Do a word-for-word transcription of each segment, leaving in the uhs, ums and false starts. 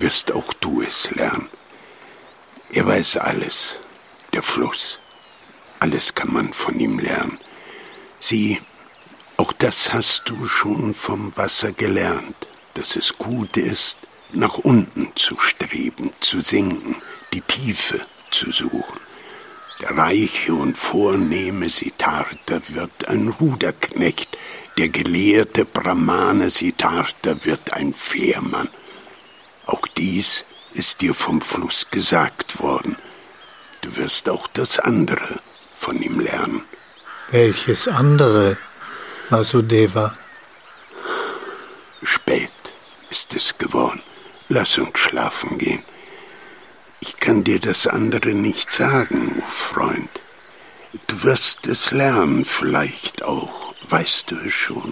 wirst auch du es lernen. Er weiß alles, der Fluss. Alles kann man von ihm lernen. Sieh, auch das hast du schon vom Wasser gelernt, dass es gut ist, nach unten zu streben, zu sinken, die Tiefe zu suchen. Der reiche und vornehme Siddhartha wird ein Ruderknecht, der gelehrte Brahmane Siddhartha wird ein Fährmann. Auch dies ist dir vom Fluss gesagt worden. Du wirst auch das andere von ihm lernen. Welches andere, Vasudeva? Spät ist es geworden. Lass uns schlafen gehen. Ich kann dir das andere nicht sagen, o Freund. Du wirst es lernen, vielleicht auch, weißt du es schon.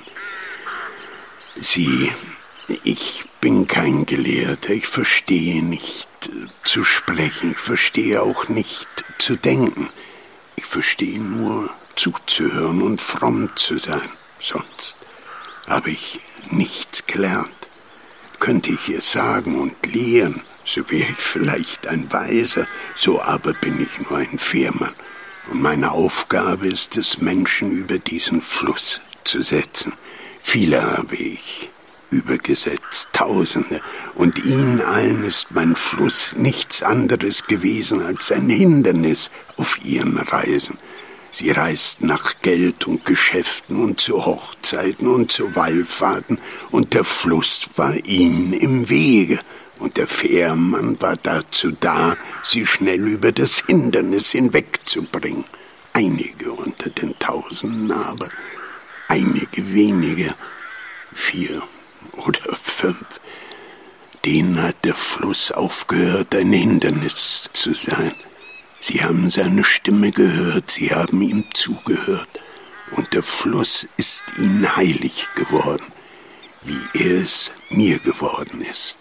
Sieh, ich bin kein Gelehrter, ich verstehe nicht zu sprechen, ich verstehe auch nicht zu denken. Ich verstehe nur zuzuhören und fromm zu sein. Sonst habe ich nichts gelernt. Könnte ich es sagen und lehren, so wäre ich vielleicht ein Weiser, so aber bin ich nur ein Fährmann. Und meine Aufgabe ist es, Menschen über diesen Fluss zu setzen. Viele habe ich übergesetzt, Tausende, und ihnen allen ist mein Fluss nichts anderes gewesen als ein Hindernis auf ihren Reisen. Sie reisten nach Geld und Geschäften und zu Hochzeiten und zu Wallfahrten, und der Fluss war ihnen im Wege, und der Fährmann war dazu da, sie schnell über das Hindernis hinwegzubringen. Einige unter den Tausenden aber, einige wenige, vier oder fünf, denen hat der Fluss aufgehört, ein Hindernis zu sein. Sie haben seine Stimme gehört, sie haben ihm zugehört, und der Fluss ist ihnen heilig geworden, wie er es mir geworden ist.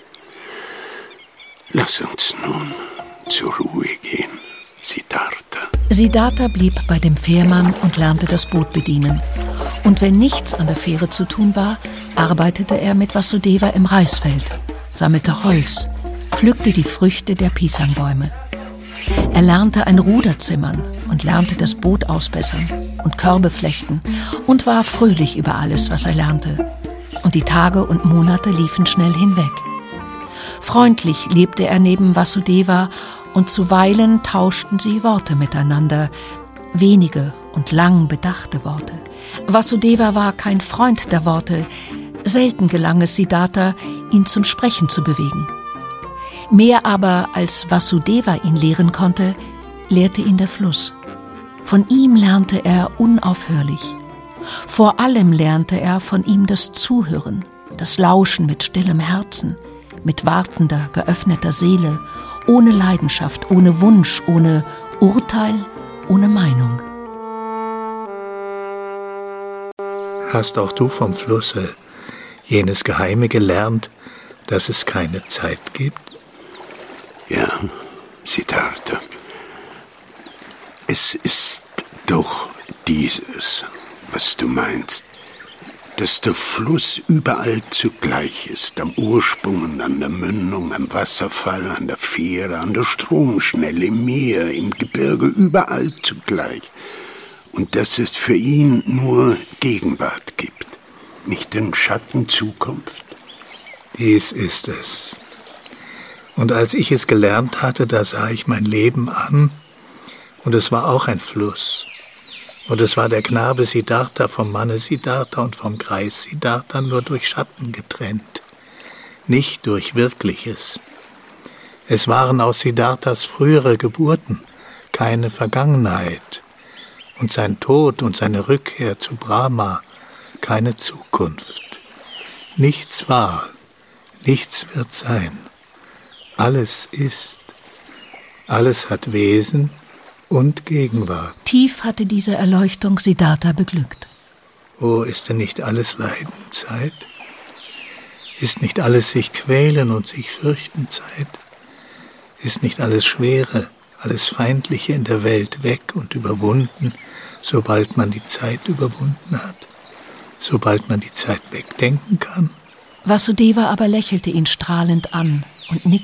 Lass uns nun zur Ruhe gehen, Siddhartha. Siddhartha blieb bei dem Fährmann und lernte das Boot bedienen. Und wenn nichts an der Fähre zu tun war, arbeitete er mit Vasudeva im Reisfeld, sammelte Holz, pflückte die Früchte der Pisanbäume. Er lernte ein Ruder zimmern und lernte das Boot ausbessern und Körbe flechten und war fröhlich über alles, was er lernte. Und die Tage und Monate liefen schnell hinweg. Freundlich lebte er neben Vasudeva, und zuweilen tauschten sie Worte miteinander, wenige und lang bedachte Worte. Vasudeva war kein Freund der Worte, selten gelang es Siddhartha, ihn zum Sprechen zu bewegen. Mehr aber als Vasudeva ihn lehren konnte, lehrte ihn der Fluss. Von ihm lernte er unaufhörlich. Vor allem lernte er von ihm das Zuhören, das Lauschen mit stillem Herzen, mit wartender, geöffneter Seele, ohne Leidenschaft, ohne Wunsch, ohne Urteil, ohne Meinung. Hast auch du vom Flusse jenes Geheime gelernt, dass es keine Zeit gibt? Ja, Siddhartha. Es ist doch dieses, was du meinst, dass der Fluss überall zugleich ist, am Ursprung und an der Mündung, am Wasserfall, an der Fähre, an der Stromschnelle, im Meer, im Gebirge, überall zugleich. Und dass es für ihn nur Gegenwart gibt, nicht den Schatten Zukunft. Dies ist es. Und als ich es gelernt hatte, da sah ich mein Leben an, und es war auch ein Fluss. Und es war der Knabe Siddhartha vom Manne Siddhartha und vom Greis Siddhartha nur durch Schatten getrennt, nicht durch Wirkliches. Es waren aus Siddharthas frühere Geburten keine Vergangenheit und sein Tod und seine Rückkehr zu Brahma keine Zukunft. Nichts war, nichts wird sein. Alles ist, alles hat Wesen und Gegenwart. Tief hatte diese Erleuchtung Siddhartha beglückt. Oh, ist denn nicht alles Leidenzeit? Ist nicht alles sich quälen und sich fürchten Zeit? Ist nicht alles Schwere, alles Feindliche in der Welt weg und überwunden, sobald man die Zeit überwunden hat? Sobald man die Zeit wegdenken kann? Vasudeva aber lächelte ihn strahlend an und nickte